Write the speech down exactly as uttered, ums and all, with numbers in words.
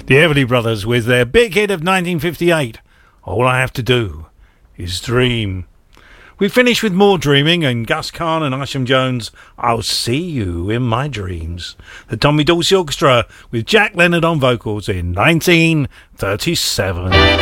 The Everly Brothers with their big hit of nineteen fifty-eight, All I Have to Do Is Dream. We finish with more dreaming and Gus Kahn and Isham Jones, I'll See You in My Dreams. The Tommy Dorsey Orchestra with Jack Leonard on vocals in nineteen thirty-seven.